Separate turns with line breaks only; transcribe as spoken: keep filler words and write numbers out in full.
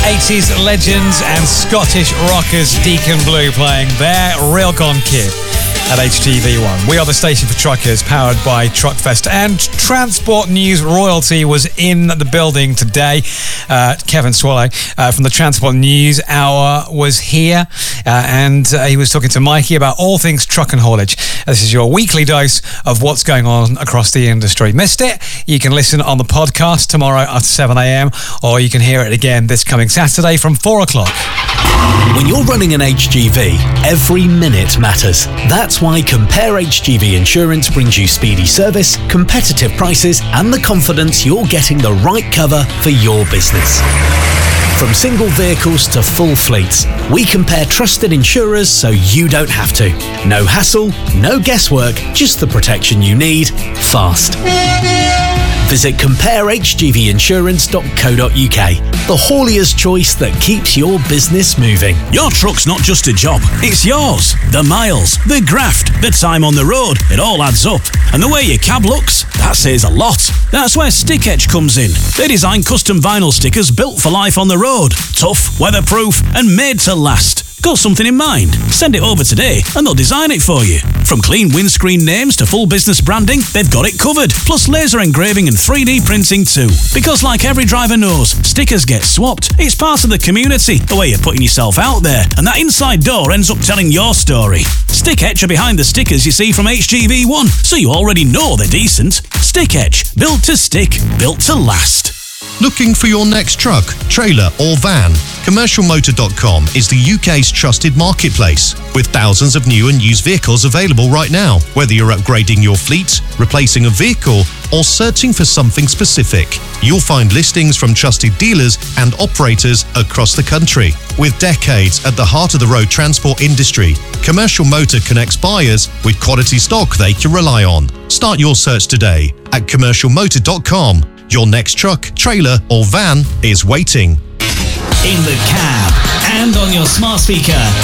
eighties legends and Scottish rockers Deacon Blue playing their Real Gone Kid at H T V one. We are the station for truckers, powered by Truckfest, and Transport News royalty was in the building today. Uh, Kevin Swallow uh, from the Transport News Hour was here, uh, and uh, he was talking to Mikey about all things truck and haulage. This is your weekly dose of what's going on across the industry. Missed it? You can listen on the podcast tomorrow at seven a.m, or you can hear it again this coming Saturday from four o'clock.
When you're running an H G V, every minute matters. That's why Compare H G V Insurance brings you speedy service, competitive prices, and the confidence you're getting the right cover for your business. From single vehicles to full fleets, we compare trusted insurers so you don't have to. No hassle, no guesswork, just the protection you need, fast. Visit compare h g v insurance dot co dot u k, the haulier's choice that keeps your business moving.
Your truck's not just a job, it's yours. The miles, the graft, the time on the road, it all adds up. And the way your cab looks, that says a lot. That's where Stick Etch comes in. They design custom vinyl stickers built for life on the road. Tough, weatherproof, and made to last. Got something in mind? Send it over today and they'll design it for you. From clean windscreen names to full business branding, they've got it covered. Plus laser engraving and three D printing too. Because like every driver knows, stickers get swapped. It's part of the community, the way you're putting yourself out there. And that inside door ends up telling your story. Stick Etch are behind the stickers you see from H G V one, so you already know they're decent. Stick Etch, built to stick, built to last.
Looking for your next truck, trailer or van? commercial motor dot com is the U K's trusted marketplace, with thousands of new and used vehicles available right now. Whether you're upgrading your fleet, replacing a vehicle, or searching for something specific, you'll find listings from trusted dealers and operators across the country. With decades at the heart of the road transport industry, Commercial Motor connects buyers with quality stock they can rely on. Start your search today at commercial motor dot com. Your next truck, trailer or van is waiting.
In the cab and on your smart speaker,